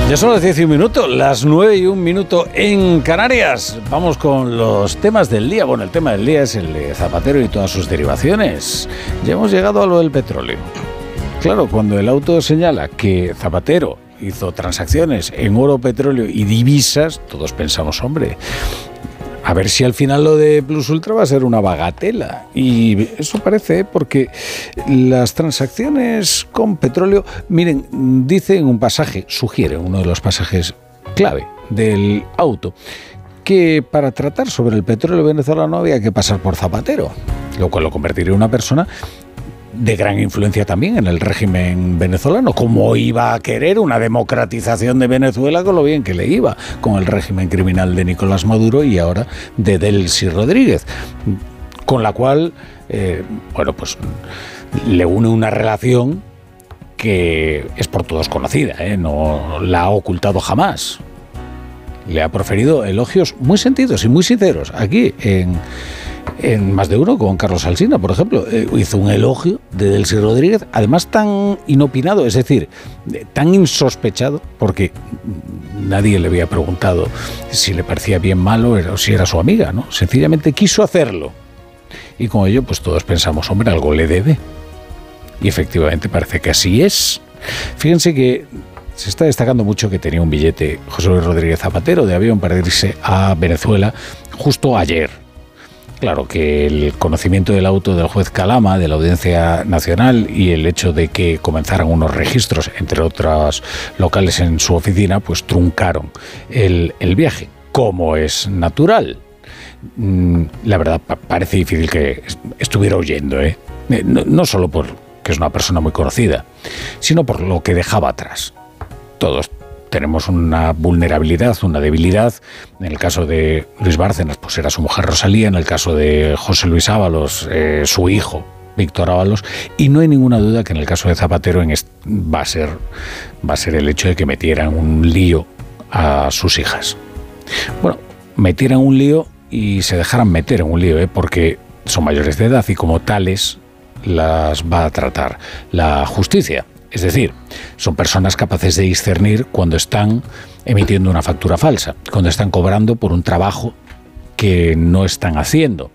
Ya son las 10 y un minuto, las 9 y un minuto en Canarias. Vamos con los temas del día. Bueno, el tema del día es el de Zapatero y todas sus derivaciones. Ya hemos llegado a lo del petróleo. Claro, cuando el auto señala que Zapatero hizo transacciones en oro, petróleo y divisas, todos pensamos, hombre, a ver si al final lo de Plus Ultra va a ser una bagatela. Y eso parece, porque las transacciones con petróleo, miren, dice en un pasaje, sugiere uno de los pasajes clave del auto, que para tratar sobre el petróleo venezolano había que pasar por Zapatero, lo cual lo convertiría en una persona de gran influencia también en el régimen venezolano. ¿Cómo iba a querer una democratización de Venezuela con lo bien que le iba con el régimen criminal de Nicolás Maduro y ahora de Delcy Rodríguez? Con la cual, pues le une una relación que es por todos conocida, no la ha ocultado jamás. Le ha proferido elogios muy sentidos y muy sinceros aquí en Más de Uno, con Carlos Alsina, por ejemplo. Hizo un elogio de Delcy Rodríguez, además tan inopinado, es decir, tan insospechado, porque nadie le había preguntado si le parecía bien, malo o si era su amiga, ¿no? Sencillamente quiso hacerlo. Y con ello, pues todos pensamos, hombre, algo le debe. Y efectivamente parece que así es. Fíjense que se está destacando mucho que tenía un billete José Luis Rodríguez Zapatero de avión para irse a Venezuela justo ayer. Claro que el conocimiento del auto del juez Calama, de la Audiencia Nacional, y el hecho de que comenzaran unos registros, entre otros locales en su oficina, pues truncaron el viaje, como es natural. La verdad, parece difícil que estuviera huyendo, no solo porque es una persona muy conocida, sino por lo que dejaba atrás. Todos tenemos una vulnerabilidad, una debilidad. En el caso de Luis Bárcenas, pues era su mujer Rosalía. En el caso de José Luis Ábalos, su hijo Víctor Ábalos. Y no hay ninguna duda que en el caso de Zapatero va a ser el hecho de que metieran un lío a sus hijas. Bueno, metieran un lío y se dejaran meter en un lío, porque son mayores de edad y como tales las va a tratar la justicia. Es decir, son personas capaces de discernir cuando están emitiendo una factura falsa, cuando están cobrando por un trabajo que no están haciendo.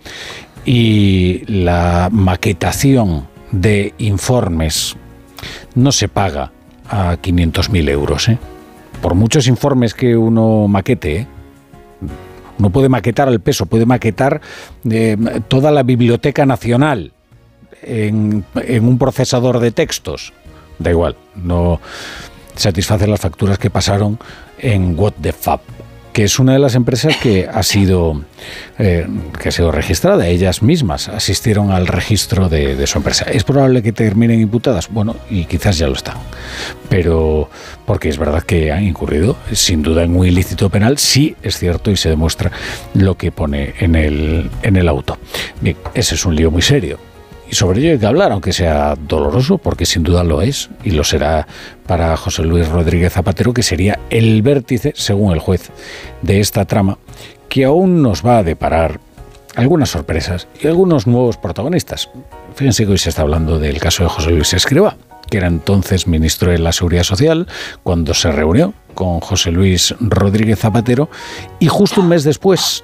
Y la maquetación de informes no se paga a 500.000 euros. Por muchos informes que uno maquete, uno puede maquetar al peso, puede maquetar toda la Biblioteca Nacional en un procesador de textos. Da igual, no satisface las facturas que pasaron en What the Fab, que es una de las empresas que ha sido registrada. Ellas mismas asistieron al registro de su empresa. ¿Es probable que terminen imputadas? Bueno, y quizás ya lo están. Pero, porque es verdad que han incurrido, sin duda, en un ilícito penal, sí es cierto y se demuestra lo que pone en el auto. Bien, ese es un lío muy serio. Y sobre ello hay que hablar, aunque sea doloroso, porque sin duda lo es, y lo será para José Luis Rodríguez Zapatero, que sería el vértice, según el juez, de esta trama, que aún nos va a deparar algunas sorpresas y algunos nuevos protagonistas. Fíjense que hoy se está hablando del caso de José Luis Escrivá, que era entonces ministro de la Seguridad Social, cuando se reunió con José Luis Rodríguez Zapatero, y justo un mes después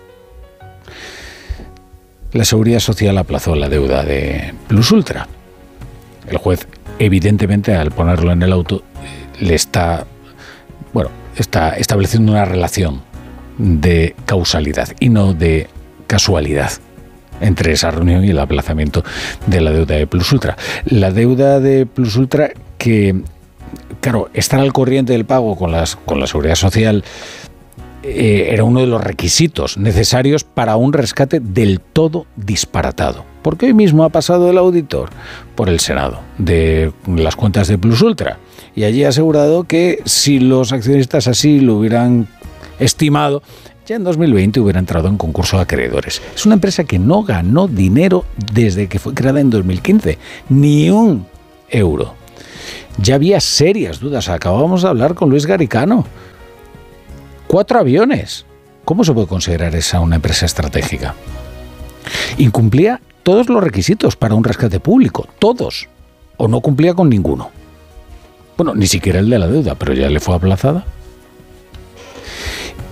la Seguridad Social aplazó la deuda de Plus Ultra. El juez, evidentemente, al ponerlo en el auto, le está estableciendo una relación de causalidad y no de casualidad entre esa reunión y el aplazamiento de la deuda de Plus Ultra. La deuda de Plus Ultra que, claro, estar al corriente del pago con la Seguridad Social era uno de los requisitos necesarios para un rescate del todo disparatado. Porque hoy mismo ha pasado el auditor por el Senado de las cuentas de Plus Ultra y allí ha asegurado que si los accionistas así lo hubieran estimado, ya en 2020 hubiera entrado en concurso de acreedores. Es una empresa que no ganó dinero desde que fue creada en 2015, ni un euro. Ya había serias dudas. Acabamos de hablar con Luis Garicano. 4 aviones. ¿Cómo se puede considerar esa una empresa estratégica? Incumplía todos los requisitos para un rescate público, todos, o no cumplía con ninguno. Bueno, ni siquiera el de la deuda, pero ya le fue aplazada.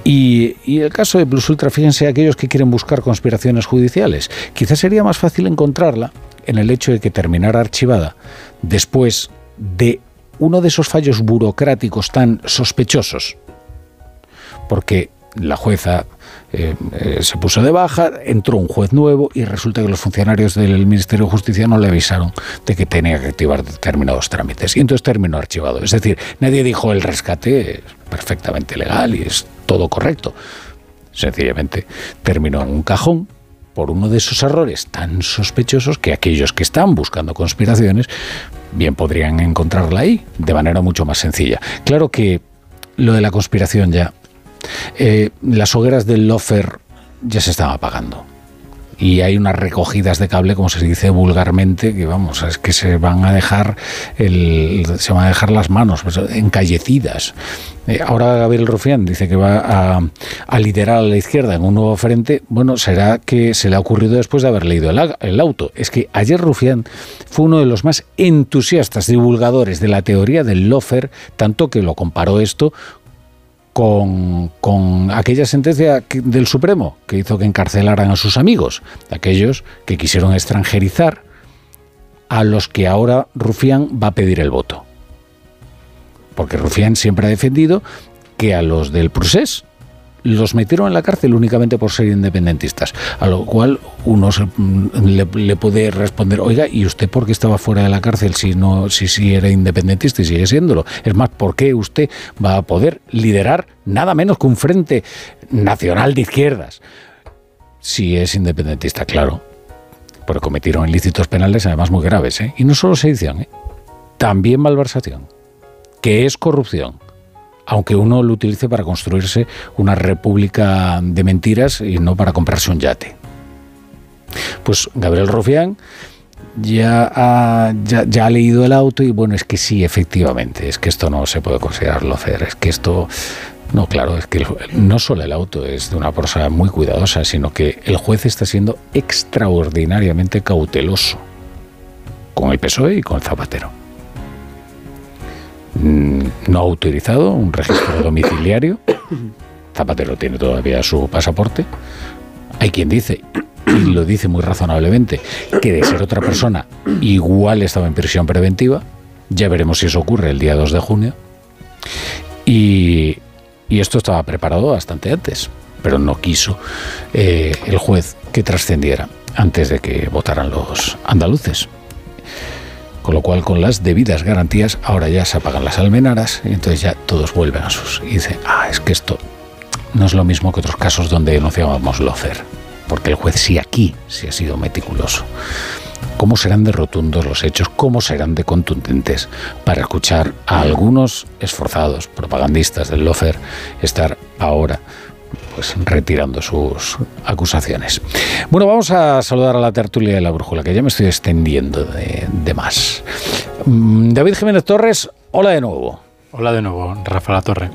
Y el caso de Plus Ultra, fíjense, aquellos que quieren buscar conspiraciones judiciales, quizás sería más fácil encontrarla en el hecho de que terminara archivada después de uno de esos fallos burocráticos tan sospechosos, porque la jueza se puso de baja, entró un juez nuevo y resulta que los funcionarios del Ministerio de Justicia no le avisaron de que tenía que activar determinados trámites y entonces terminó archivado. Es decir, nadie dijo el rescate es perfectamente legal y es todo correcto. Sencillamente terminó en un cajón por uno de esos errores tan sospechosos que aquellos que están buscando conspiraciones bien podrían encontrarla ahí de manera mucho más sencilla. Claro que lo de la conspiración ya, las hogueras del Lofer ya se están apagando y hay unas recogidas de cable, como se dice vulgarmente, que vamos, es que se van a dejar las manos encallecidas. Ahora Gabriel Rufián dice que va a liderar a la izquierda en un nuevo frente. Bueno, será que se le ha ocurrido después de haber leído el auto. Es que ayer Rufián fue uno de los más entusiastas divulgadores de la teoría del Lofer, tanto que lo comparó esto con aquella sentencia del Supremo que hizo que encarcelaran a sus amigos, aquellos que quisieron extranjerizar a los que ahora Rufián va a pedir el voto. Porque Rufián siempre ha defendido que a los del Procés los metieron en la cárcel únicamente por ser independentistas, a lo cual uno le puede responder, oiga, ¿y usted por qué estaba fuera de la cárcel si era independentista y sigue siéndolo? Es más, ¿por qué usted va a poder liderar nada menos que un frente nacional de izquierdas si es independentista? Claro, pero cometieron ilícitos penales además muy graves, y no solo sedición, también malversación, que es corrupción, aunque uno lo utilice para construirse una república de mentiras y no para comprarse un yate. Pues Gabriel Rufián ya ha leído el auto y bueno, es que sí, efectivamente, es que esto no se puede considerar Lofer, es que esto... No, claro, es que no solo el auto es de una persona muy cuidadosa, sino que el juez está siendo extraordinariamente cauteloso con el PSOE y con Zapatero. No ha autorizado un registro domiciliario. Zapatero tiene todavía su pasaporte. Hay quien dice, y lo dice muy razonablemente, que de ser otra persona igual estaba en prisión preventiva. Ya veremos si eso ocurre el día 2 de junio. Y esto estaba preparado bastante antes, pero no quiso el juez que trascendiera antes de que votaran los andaluces. Con lo cual, con las debidas garantías, ahora ya se apagan las almenaras y entonces ya todos vuelven a sus... Y dicen, es que esto no es lo mismo que otros casos donde denunciábamos Lofer, porque el juez sí aquí sí ha sido meticuloso. ¿Cómo serán de rotundos los hechos? ¿Cómo serán de contundentes para escuchar a algunos esforzados propagandistas del Lofer estar ahora pues retirando sus acusaciones? Bueno, vamos a saludar a la tertulia de la brújula, que ya me estoy extendiendo de más. David Jiménez Torres, hola de nuevo. Hola de nuevo, Rafa La Torre.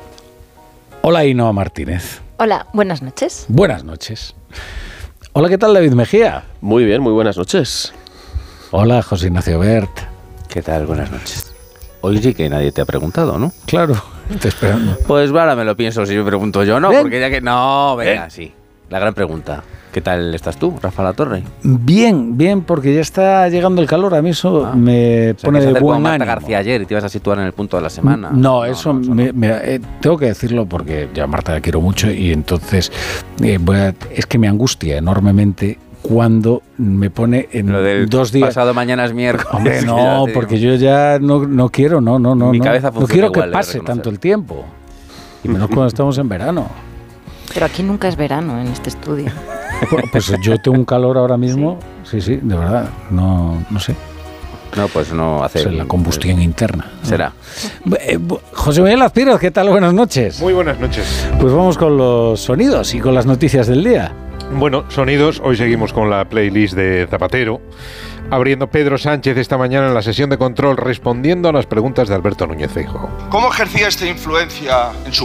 Hola Ainhoa Martínez. Hola, buenas noches. Buenas noches. Hola, ¿qué tal David Mejía? Muy bien, muy buenas noches. Hola José Ignacio Bert. ¿Qué tal? Buenas noches. Hoy sí que nadie te ha preguntado, ¿no? Claro, estoy esperando. Pues ahora me lo pienso si me pregunto yo, ¿no? ¿Ven? Porque ya que... No, venga, sí. La gran pregunta. ¿Qué tal estás tú, Rafa La Torre? Bien, bien, porque ya está llegando el calor. A mí eso me pone de buen ánimo. Marta García ayer y te ibas a situar en el punto de la semana. No, eso tengo que decirlo porque ya Marta la quiero mucho y entonces es que me angustia enormemente cuando me pone en lo del 2 días. Pasado mañana es miércoles. Hombre, no, porque yo ya no quiero, Mi cabeza no quiero igual, que pase tanto el tiempo. Y menos cuando estamos en verano. Pero aquí nunca es verano en este estudio. Pues yo tengo un calor ahora mismo, sí, de verdad, no sé. No, pues no hace... la combustión interna. Será. José Miguel Azpiroz, ¿qué tal? Buenas noches. Muy buenas noches. Pues vamos con los sonidos y con las noticias del día. Bueno, sonidos, hoy seguimos con la playlist de Zapatero, abriendo Pedro Sánchez esta mañana en la sesión de control respondiendo a las preguntas de Alberto Núñez Feijóo. ¿Cómo ejercía esta influencia en su